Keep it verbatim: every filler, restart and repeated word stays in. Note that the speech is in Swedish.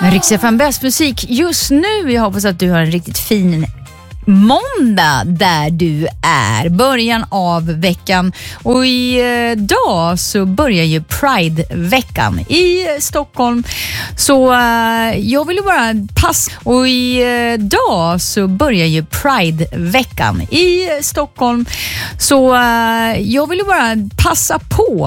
Rix F M bäst musik just nu. Jag hoppas att du har en riktigt fin måndag där du är. Början av veckan. Och idag så börjar ju Pride-veckan i Stockholm. Så uh, jag vill ju bara passa. Och idag så börjar ju Pride-veckan i Stockholm. Så uh, jag vill ju bara passa på